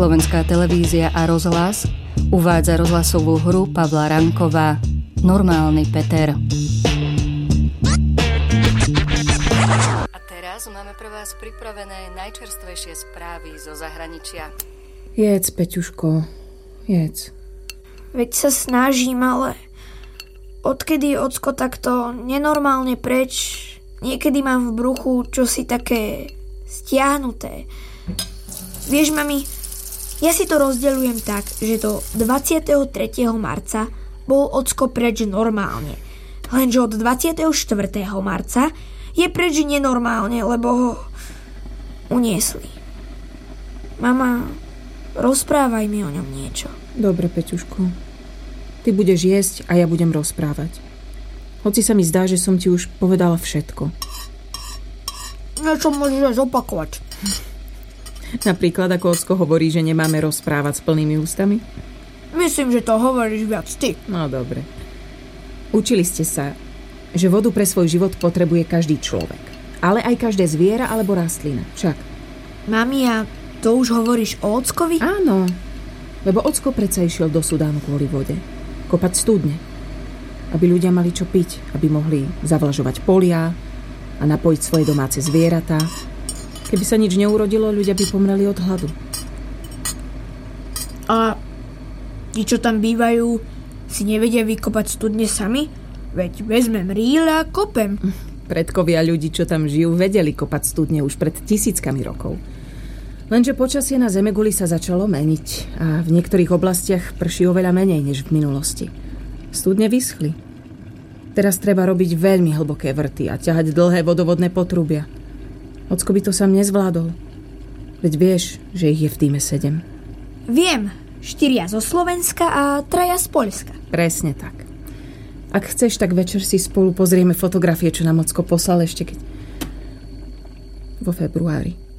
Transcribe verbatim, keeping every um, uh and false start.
Slovenská televízia a rozhlas uvádza rozhlasovú hru Pavla Ranková Normálny Peter. A teraz máme pre vás pripravené najčerstvejšie správy zo zahraničia. Jedz, Peťuško, jedz. Veď sa snažím, ale odkedy je ocko takto nenormálne preč, niekedy mám v bruchu čosi také stiahnuté. Vieš, mami, ja si to rozdeľujem tak, že do dvadsiateho tretieho marca bol ocko preč normálne. Lenže od dvadsiateho štvrtého marca je preč nenormálne, lebo ho uniesli. Mama, rozprávaj mi o ňom niečo. Dobre, Peťuško. Ty budeš jesť a ja budem rozprávať. Hoci sa mi zdá, že som ti už povedala všetko. Niečo môžeš zopakovať. Napríklad, ako ocko hovorí, že nemáme rozprávať s plnými ústami? Myslím, že to hovoríš viac ty. No, dobre. Učili ste sa, že vodu pre svoj život potrebuje každý človek. Ale aj každé zviera alebo rastlina. Však. Mami, a to už hovoríš o ockovi? Áno. Lebo ocko predsa išiel do Sudánu kvôli vode. Kopať studne. Aby ľudia mali čo piť. Aby mohli zavlažovať polia a napojiť svoje domáce zvieratá. Keby sa nič neurodilo, ľudia by pomreli od hladu. A tí, čo tam bývajú, si nevedia vykopať studne sami? Veď vezmem rýle a kopem. Predkovia ľudí, čo tam žijú, vedeli kopať studne už pred tisíckami rokov. Lenže počasie na Zemeguli sa začalo meniť a v niektorých oblastiach prší oveľa menej než v minulosti. Studne vyschli. Teraz treba robiť veľmi hlboké vrty a ťahať dlhé vodovodné potrubia. Ocko by to sám nezvládol. Veď vieš, že ich je v tíme sedem. Viem. Štyria zo Slovenska a traja z Poľska. Presne tak. Ak chceš, tak večer si spolu pozrieme fotografie, čo nám ocko poslal ešte keď... vo februári.